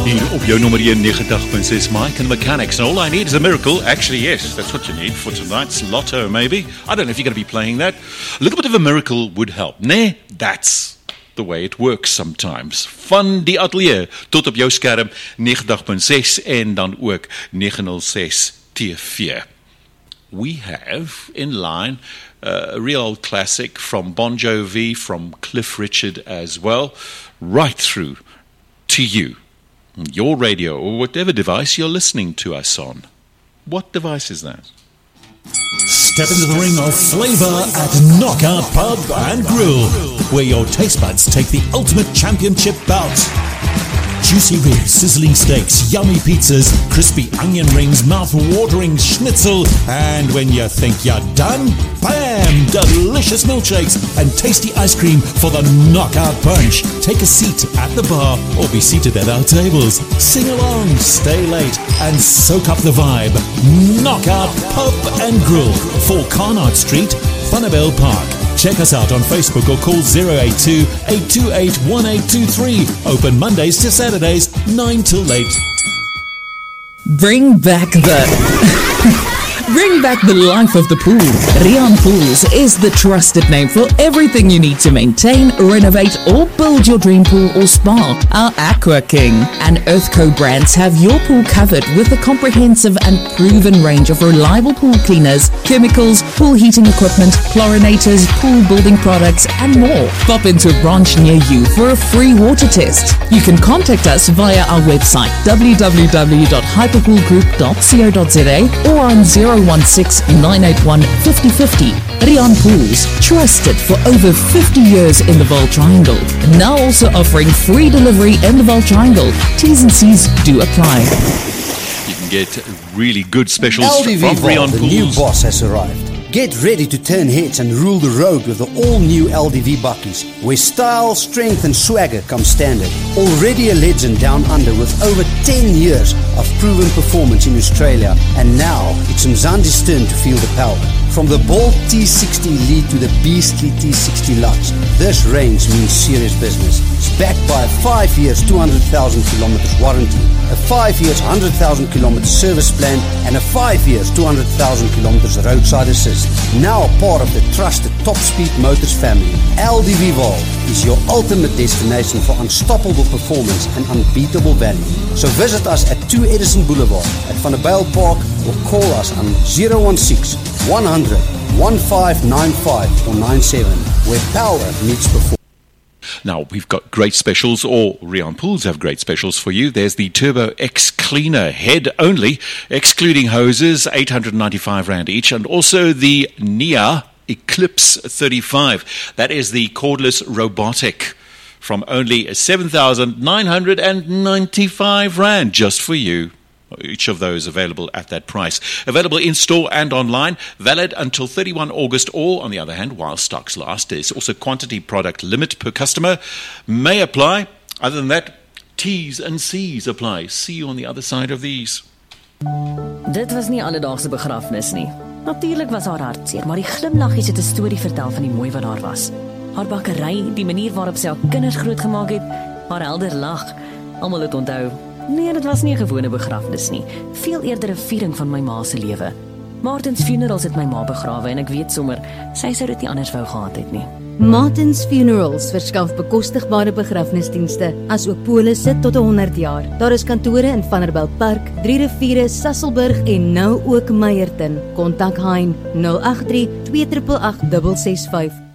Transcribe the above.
Hier op jouw nummer 91.6, Mike and the Mechanics. And all I need is a miracle. Actually, yes, that's what you need for tonight's lotto, maybe. I don't know if you're going to be playing that. A little bit of a miracle would help. Nee, that's the way it works sometimes. Van die atelier tot op jou skerm 90.6 en dan ook 906 TV. We have in line a real old classic from Bon Jovi, from Cliff Richard as well, right through to you, your radio or whatever device you're listening to us on. What device is that? Step into the ring of flavor at Knockout Pub and Grill, where your taste buds take the ultimate championship bout. Juicy ribs, sizzling steaks, yummy pizzas, crispy onion rings, mouth-watering schnitzel, and when you think you're done, bam! Delicious milkshakes and tasty ice cream for the knockout punch. Take a seat at the bar or be seated at our tables. Sing along, stay late, and soak up the vibe. Knockout Pub and Grill, 4 Carnard Street, Thunderbell Park. Check us out on Facebook or call 082-828-1823. Open Mondays to Saturdays, 9 till 8. Bring back the life of the pool. Rian Pools is the trusted name for everything you need to maintain, renovate, or build your dream pool or spa. Our Aqua King and Earthco brands have your pool covered with a comprehensive and proven range of reliable pool cleaners, chemicals, pool heating equipment, chlorinators, pool building products, and more. Pop into a branch near you for a free water test. You can contact us via our website www.hyperpoolgroup.co.za or on 016-981-5050. Rian Pools, trusted for over 50 years in the Vaal Triangle. Now also offering free delivery in the Vaal Triangle. T's and C's do apply. You can get really good specials LDV from Rian the Pools. new boss has arrived. Get ready to turn heads and rule the road with the all-new LDV Bakkies, where style, strength and swagger come standard. Already a legend down under with over 10 years of proven performance in Australia, and now it's Mzansi's turn to feel the power. From the bold T60 Elite to the beastly T60 Lux, this range means serious business. It's backed by a 5 years, 200,000 kilometers warranty, a 5 years, 100,000 kilometers service plan, and a 5 years, 200,000 kilometers roadside assist. Now part of the trusted Top Speed Motors family, LDV Vaal is your ultimate destination for unstoppable performance and unbeatable value. So visit us at 2 Edison Boulevard at Thunderbell Park or call us on 016-100-1595 or 97, where power meets performance. Now, we've got great specials, or Rian Pools have great specials for you. There's the Turbo X Cleaner head only, excluding hoses, R895 each, and also the Nia Eclipse 35. That is the cordless robotic from only R7,995 just for you. Each of those available at that price. Available in-store and online, valid until 31 August, or, on the other hand, while stocks last. There's also quantity product limit per customer. May apply. Other than that, T's and C's apply. See you on the other side of these. Dit was nie alledaagse begrafnis nie. Natuurlijk was haar hartseer, maar die glimlaggies het 'n storie vertel van die mooi wat daar was. Haar bakkery, die manier waarop sy haar kinders grootgemaak het, haar helder lag. Almal het onthou. Nee, dit was nie 'n gewone begrafnis nie. Veel eerder 'n viering van my ma se lewe. Martins Funerals het my ma begrawe en ek weet sommer, sy sou dit nie anders wou gehad het nie. Martins Funerals verskaf bekostigbare begrafnisdienste, asook polisse tot 100 jaar. Daar is kantore in Vanderbijl Park, 3 Riviere, Sasolburg en nou ook Meyerton. Kontak Hein 083 288 665.